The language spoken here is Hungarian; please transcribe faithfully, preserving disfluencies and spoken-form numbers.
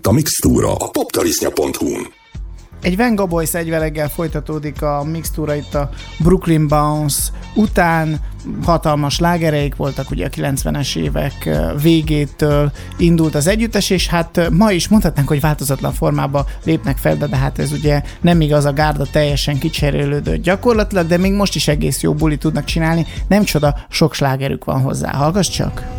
a Mixtúra a poptarisznya pont hu-n. Egy Venga Boys egyveleggel folytatódik a Mixtúra itt a Brooklyn Bounce után. Hatalmas slágereik voltak, ugye a kilencvenes évek végétől indult az együttes, és hát ma is mondhatnánk, hogy változatlan formába lépnek fel, de hát ez ugye nem igaz, a gárda teljesen kicserélődött gyakorlatilag, de még most is egész jó buli tudnak csinálni, nem csoda, sok slágerük van hozzá. Hallgass csak!